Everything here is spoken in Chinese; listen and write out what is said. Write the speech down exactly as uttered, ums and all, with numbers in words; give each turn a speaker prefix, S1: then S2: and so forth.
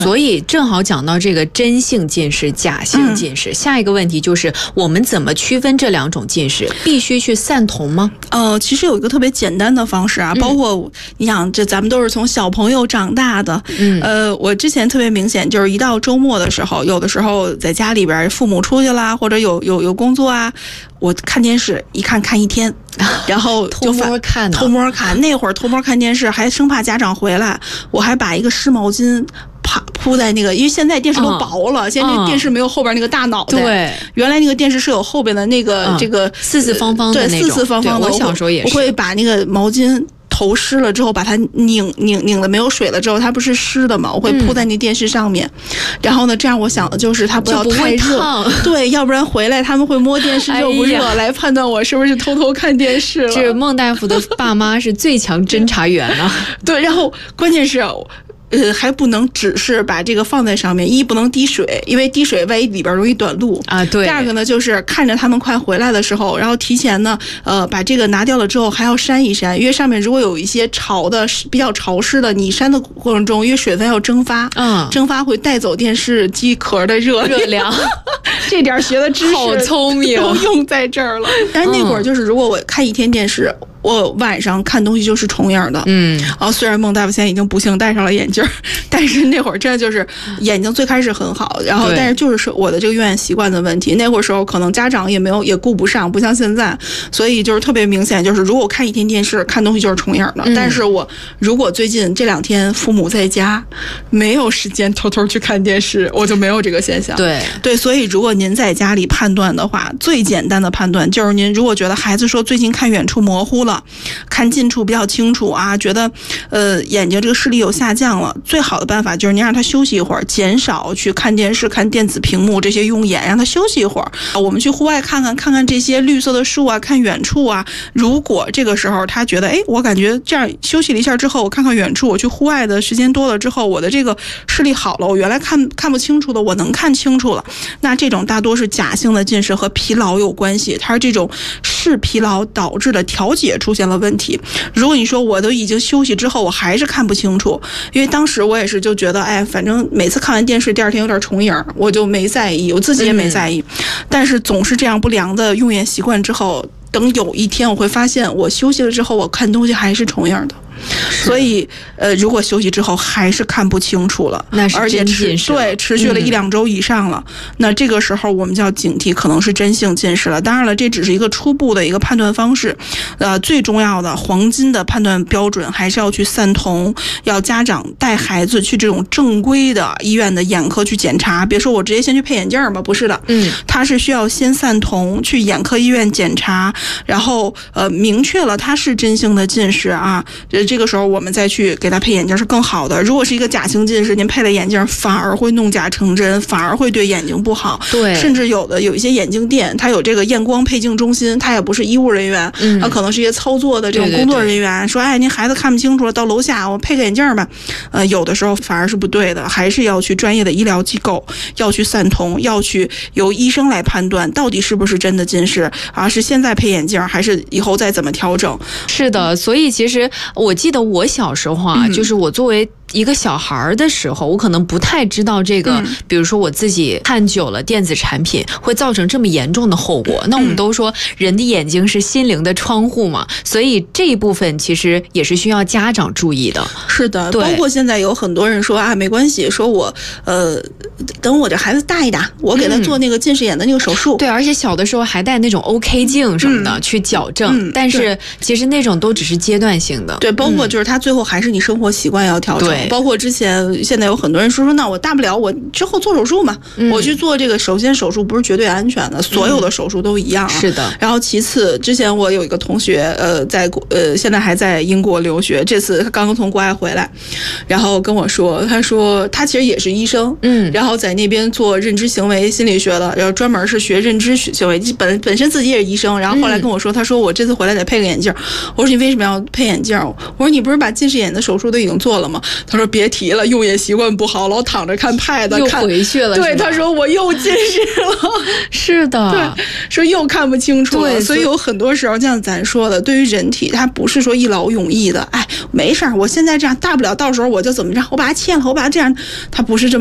S1: 所以正好讲到这个真性近视、假性近视，嗯、下一个问题就是我们怎么区分这两种近视？必须去散瞳吗？
S2: 呃，其实有一个特别简单的方式啊，包括你想，这咱们都是从小朋友长大的，嗯，呃，我之前特别明显，就是一到周末的时候，有的时候在家里边，父母出去啦，或者有有有工作啊，我看电视一看看一天，然后就
S1: 偷摸看，
S2: 偷摸看，那会儿偷摸看电视，还生怕家长回来，我还把一个湿毛巾啪铺在那个，因为现在电视都薄了，嗯、现在电视没有后边那个大脑袋。对，原来那个电视是有后边的那个、嗯、这个
S1: 四四方方的那种，
S2: 对，四四方方的。
S1: 我小时候也是，
S2: 我会把那个毛巾头湿了之后，把它拧拧拧的没有水了之后，它不是湿的嘛？我会铺在那电视上面。嗯、然后呢，这样我想的就是它不要太热，对，要不然回来他们会摸电视热不热、哎、来判断我是不是偷偷看电视了。
S1: 这孟大夫的爸妈是最强侦查员啊！
S2: 对，然后关键是。呃，还不能只是把这个放在上面，一不能滴水，因为滴水万一里边容易短路
S1: 啊。对。
S2: 第二个呢，就是看着他们快回来的时候，然后提前呢，呃，把这个拿掉了之后，还要扇一扇，因为上面如果有一些潮的、比较潮湿的，你扇的过程中，因为水分要蒸发，嗯，蒸发会带走电视机壳的热
S1: 热量。
S2: 这点学的知识
S1: 好聪明，
S2: 都用在这儿了。但是那会儿就是，如果我看一天电视。嗯我晚上看东西就是重影的，嗯，啊，虽然孟大夫现在已经不幸戴上了眼镜，但是那会儿真的就是眼睛最开始很好，然后但是就是我的这个用眼习惯的问题，那会儿时候可能家长也没有也顾不上，不像现在，所以就是特别明显，就是如果我看一天电视，看东西就是重影的，嗯、但是我如果最近这两天父母在家，没有时间偷偷去看电视，我就没有这个现象。
S1: 对
S2: 对，所以如果您在家里判断的话，最简单的判断就是您如果觉得孩子说最近看远处模糊了。看近处比较清楚啊，觉得呃眼睛这个视力有下降了，最好的办法就是您让他休息一会儿，减少去看电视、看电子屏幕这些用眼，让他休息一会儿。我们去户外看看，看看这些绿色的树啊，看远处啊。如果这个时候他觉得，哎，我感觉这样休息了一下之后，我看看远处，我去户外的时间多了之后，我的这个视力好了，我原来看看不清楚的，我能看清楚了。那这种大多是假性的近视和疲劳有关系，它是这种视疲劳导致的调节出现了问题。如果你说我都已经休息之后我还是看不清楚，因为当时我也是就觉得哎，反正每次看完电视第二天有点重影，我就没在意，我自己也没在意、嗯、但是总是这样不良的用眼习惯之后，等有一天我会发现我休息了之后我看东西还是重影的，所以呃，如果休息之后还是看不清楚了，
S1: 那是真近视，
S2: 对，持续了一两周以上了、嗯、那这个时候我们就要警惕，可能是真性近视了。当然了，这只是一个初步的一个判断方式，呃，最重要的黄金的判断标准还是要去散瞳，要家长带孩子去这种正规的医院的眼科去检查，别说我直接先去配眼镜嘛，不是的，嗯，他是需要先散瞳，去眼科医院检查，然后呃明确了他是真性的近视啊，这个时候我们再去给他配眼镜是更好的。如果是一个假性近视，您配了眼镜反而会弄假成真，反而会对眼睛不好。
S1: 对，
S2: 甚至有的有一些眼镜店，它有这个验光配镜中心，它也不是医务人员，嗯，它可能是一些操作的这种工作人员，对对对，说哎，您孩子看不清楚了，到楼下我配个眼镜吧。呃，有的时候反而是不对的，还是要去专业的医疗机构，要去散瞳，要去由医生来判断到底是不是真的近视啊，是现在配眼镜还是以后再怎么调整。
S1: 是的，所以其实我记得我小时候啊，嗯、就是我作为一个小孩的时候，我可能不太知道这个、嗯、比如说我自己看久了电子产品会造成这么严重的后果、嗯、那我们都说人的眼睛是心灵的窗户嘛，所以这一部分其实也是需要家长注意的。
S2: 是的，包括现在有很多人说啊，没关系，说我呃等我这孩子大一大，我给他做那个近视眼的那个手术、嗯、
S1: 对，而且小的时候还带那种 OK 镜什么的、嗯、去矫正、嗯、但是其实那种都只是阶段性的。
S2: 对，包括就是他最后还是你生活习惯要调整。对，包括之前现在有很多人说说那我大不了我之后做手术嘛、嗯、我去做这个，首先手术不是绝对安全的，所有的手术都一样、啊嗯、是的。然后其次，之前我有一个同学呃在呃现在还在英国留学，这次他刚刚从国外回来，然后跟我说，他说他其实也是医生，嗯，然后在那边做认知行为心理学的，然后专门是学认知行为，本本身自己也是医生，然后后来跟我说、嗯、他说我这次回来得配个眼镜。我说你为什么要配眼镜？我说你不是把近视眼的手术都已经做了吗？ 他说别提了，用眼习惯不好，老躺着看 pad
S1: 又回去了。
S2: 对，他说我又近视了。
S1: 是的，
S2: 对，说又看不清楚了。所以有很多时候，像咱说的，对于人体，它不是说一劳永逸的。哎，没事儿，我现在这样，大不了到时候我就怎么着，我把它切了，我把它这样，它不是这么。